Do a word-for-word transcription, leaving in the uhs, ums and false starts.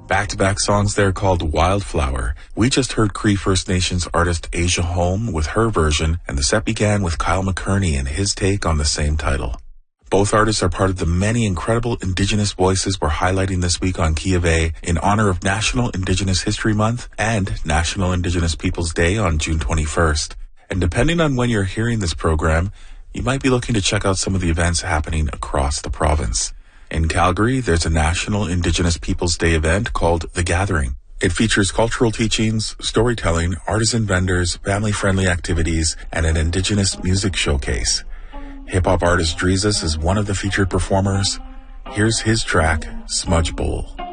Back-to-back songs there called Wildflower. We just heard Cree First Nations artist Asia Home with her version, and the set began with Kyle McCurney and his take on the same title. Both artists are part of the many incredible Indigenous voices we're highlighting this week on Key of A in honor of National Indigenous History Month and National Indigenous Peoples Day on June twenty-first. And depending on when you're hearing this program, you might be looking to check out some of the events happening across the province. In Calgary, there's a National Indigenous Peoples Day event called The Gathering. It features cultural teachings, storytelling, artisan vendors, family-friendly activities, and an Indigenous music showcase. Hip-hop artist Dreezus is one of the featured performers. Here's his track, Smudge Bowl.